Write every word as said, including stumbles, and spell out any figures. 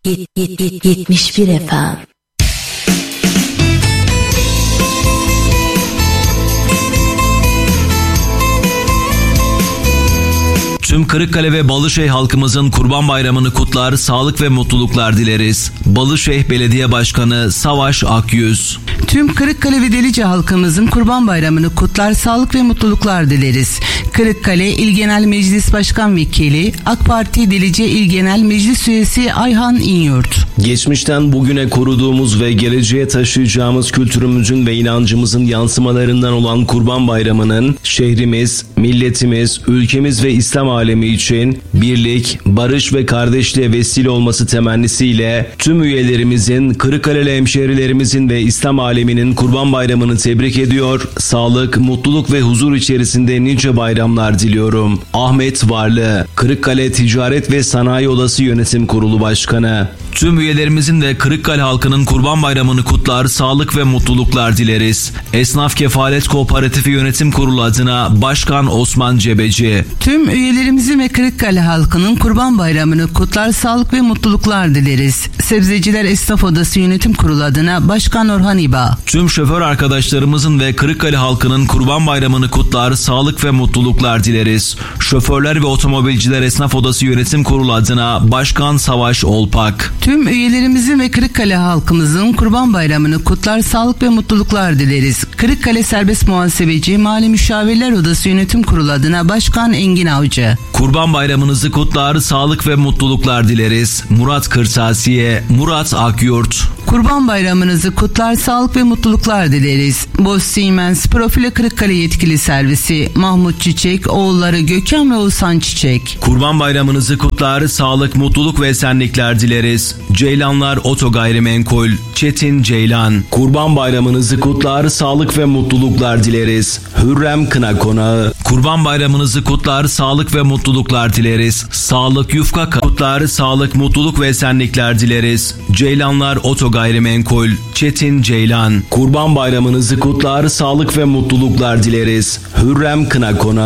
yetmiş bir F M. Tüm Kırıkkale ve Balışehir halkımızın Kurban Bayramı'nı kutlar, sağlık ve mutluluklar dileriz. Balışehir Belediye Başkanı Savaş Akyüz. Tüm Kırıkkale ve Delice halkımızın Kurban Bayramı'nı kutlar, sağlık ve mutluluklar dileriz. Kırıkkale İl Genel Meclis Başkan Vekili, AK Parti Delice İl Genel Meclis Üyesi Ayhan İnyurt. Geçmişten bugüne koruduğumuz ve geleceğe taşıyacağımız kültürümüzün ve inancımızın yansımalarından olan Kurban Bayramı'nın şehrimiz, milletimiz, ülkemiz ve İslam alemi için birlik, barış ve kardeşliğe vesile olması temennisiyle tüm üyelerimizin, Kırıkkaleli hemşehrilerimizin ve İslam aleminin Kurban Bayramı'nı tebrik ediyor, sağlık, mutluluk ve huzur içerisinde nice bayramlar diliyorum. Ahmet Varlı, Kırıkkale Ticaret ve Sanayi Odası Yönetim Kurulu Başkanı. Tüm üyelerimizin ve Kırıkkale halkının Kurban Bayramı'nı kutlar, sağlık ve mutluluklar dileriz. Esnaf Kefalet Kooperatifi Yönetim Kurulu adına Başkan Osman Cebeci. Tüm üyelerimizin ve Kırıkkale halkının Kurban Bayramı'nı kutlar, sağlık ve mutluluklar dileriz. Sebzeciler Esnaf Odası Yönetim Kurulu adına Başkan Orhan İba. Tüm şoför arkadaşlarımızın ve Kırıkkale halkının Kurban Bayramı'nı kutlar, sağlık ve mutluluklar dileriz. Şoförler ve Otomobilciler Esnaf Odası Yönetim Kurulu adına Başkan Savaş Olpak. Tüm üyelerimizin ve Kırıkkale halkımızın Kurban Bayramı'nı kutlar, sağlık ve mutluluklar dileriz. Kırıkkale Serbest Muhasebeci Mali Müşavirler Odası Yönetim Kurulu adına Başkan Engin Avcı. Kurban Bayramınızı kutlar, sağlık ve mutluluklar dileriz. Murat Kırtasiye, Murat Akyurt. Kurban Bayramınızı kutlar, sağlık ve mutluluklar dileriz. Boz Siemens Profile Kırıkkale Yetkili Servisi Mahmut Çiçek, oğulları Gökhan ve Oğuzhan Çiçek. Kurban Bayramınızı kutlar, sağlık, mutluluk ve esenlikler dileriz. Ceylanlar Oto Gayrimenkul, Çetin Ceylan. Kurban Bayramınızı kutlar, sağlık ve mutluluklar dileriz. Hürrem Kına Konağı. Kurban Bayramınızı kutlar, sağlık ve mutluluklar dileriz. Sağlık Yufka kutlar, sağlık, mutluluk ve esenlikler dileriz. Ceylanlar Oto Gayrimenkul, Çetin Ceylan. Kurban Bayramınızı kutlar, sağlık ve mutluluklar dileriz. Hürrem Kına Konağı.